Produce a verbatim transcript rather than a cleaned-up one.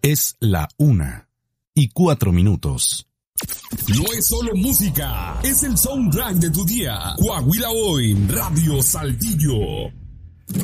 Es la una y cuatro minutos. No es solo música, es el soundtrack de tu día. Coahuila Hoy, Radio Saltillo.